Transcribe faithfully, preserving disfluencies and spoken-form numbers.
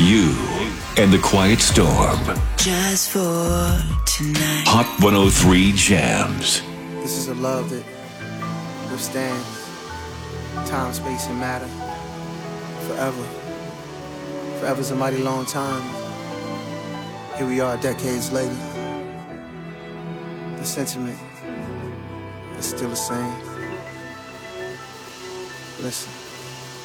You and the Quiet Storm. Just for tonight. Hot one oh three Jams. This is a love that withstands time, space, and matter forever. Forever's a mighty long time. Here we are decades later. The sentiment is still the same. Listen.